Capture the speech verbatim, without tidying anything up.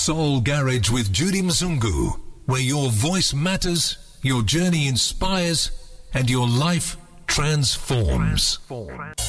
Soul Garage with Judy Mzungu, where your voice matters, your journey inspires, and your life transforms. Transform.